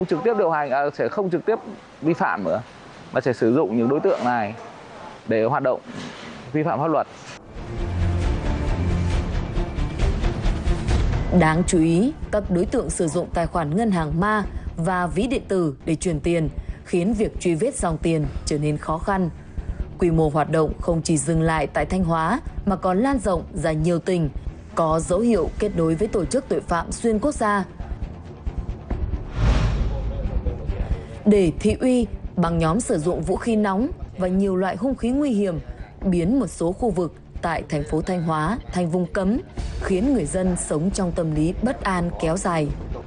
Trực tiếp điều hành sẽ không trực tiếp vi phạm nữa, mà sẽ sử dụng những đối tượng này để hoạt động vi phạm pháp luật. Đáng chú ý, các đối tượng sử dụng tài khoản ngân hàng ma và ví điện tử để chuyển tiền, khiến việc truy vết dòng tiền trở nên khó khăn. Quy mô hoạt động không chỉ dừng lại tại Thanh Hóa mà còn lan rộng ra nhiều tỉnh, có dấu hiệu kết nối với tổ chức tội phạm xuyên quốc gia. Để thị uy, băng nhóm sử dụng vũ khí nóng và nhiều loại hung khí nguy hiểm, biến một số khu vực tại thành phố Thanh Hóa thành vùng cấm, khiến người dân sống trong tâm lý bất an kéo dài.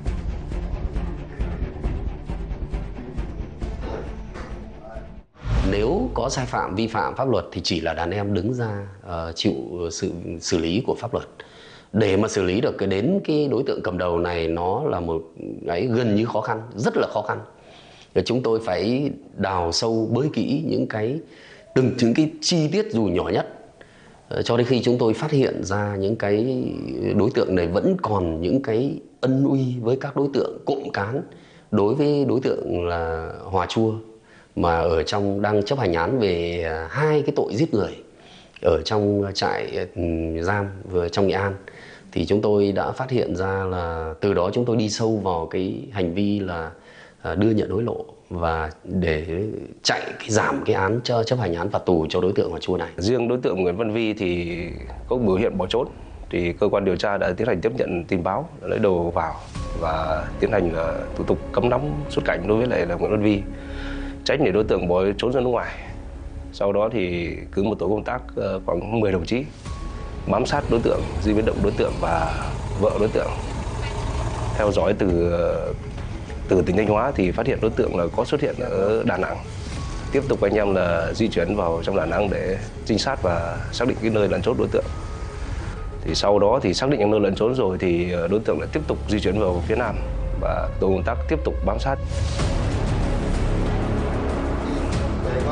Nếu có sai phạm vi phạm pháp luật thì chỉ là đàn em đứng ra chịu sự xử lý của pháp luật. Để mà xử lý được đến cái đối tượng cầm đầu này, nó là một cái gần như khó khăn, rất là khó khăn. Chúng tôi phải đào sâu bới kỹ những cái chi tiết dù nhỏ nhất, cho đến khi chúng tôi phát hiện ra những cái đối tượng này vẫn còn những cái ân uy với các đối tượng cộng cán. Đối với đối tượng là Hòa Chua mà ở trong đang chấp hành án về 2 cái tội giết người ở trong trại giam trong Nghệ An, thì chúng tôi đã phát hiện ra là từ đó chúng tôi đi sâu vào cái hành vi là đưa nhận hối lộ và để giảm cái án chấp hành án phạt tù cho đối tượng Hòa Chua này. Riêng đối tượng Nguyễn Văn Vi thì có biểu hiện bỏ trốn, thì cơ quan điều tra đã tiến hành tiếp nhận tin báo, lấy đầu vào và tiến hành thủ tục cấm nắm xuất cảnh đối với lại là Nguyễn Văn Vi, tránh để đối tượng bỏ trốn ra nước ngoài. Sau đó thì cử một tổ công tác khoảng 10 đồng chí bám sát đối tượng, di biến động đối tượng và vợ đối tượng, theo dõi từ tỉnh Thanh Hóa thì phát hiện đối tượng là có xuất hiện ở Đà Nẵng. Tiếp tục anh em là di chuyển vào trong Đà Nẵng để trinh sát và xác định cái nơi lẩn trốn đối tượng. Thì sau đó thì xác định những nơi lẩn trốn rồi thì đối tượng lại tiếp tục di chuyển vào phía Nam và tổ công tác tiếp tục bám sát.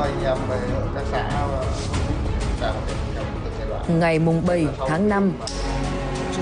Ngày 7 tháng 5,